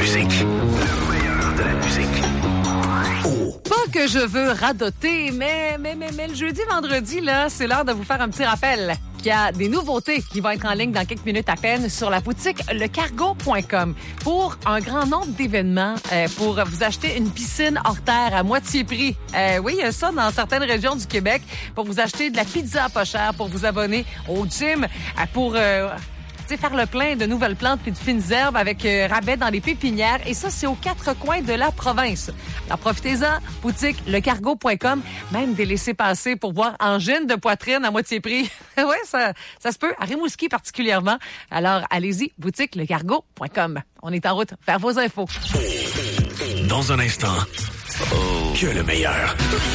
musique. Le meilleur de la musique. Pas que je veux radoter, mais le jeudi, vendredi, là, c'est l'heure de vous faire un petit rappel qu'il y a des nouveautés qui vont être en ligne dans quelques minutes à peine sur la boutique lecargo.com pour un grand nombre d'événements, pour vous acheter une piscine hors terre à moitié prix. Oui, il y a ça dans certaines régions du Québec, pour vous acheter de la pizza pas chère, pour vous abonner au gym, pour... faire le plein de nouvelles plantes puis de fines herbes avec rabais dans les pépinières. Et ça, c'est aux 4 coins de la province. Alors, profitez-en. Boutique lecargo.com. Même des laissez-passer pour boire en gin de poitrine à moitié prix. Oui, ça se peut. À Rimouski particulièrement. Alors, allez-y. Boutique lecargo.com. On est en route vers vos infos. Dans un instant, que le meilleur.